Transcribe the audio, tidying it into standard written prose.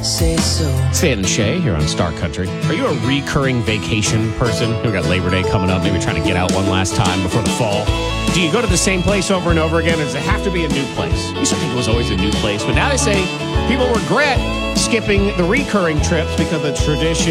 say so. Stan and Shay here on Star Country. Are you a recurring vacation person? We got Labor Day coming up, maybe trying to get out one last time before the fall. Do you go to the same place over and over again, or does it have to be a new place? I used to think it was always a new place, but now they say people regret skipping the recurring trips because of the tradition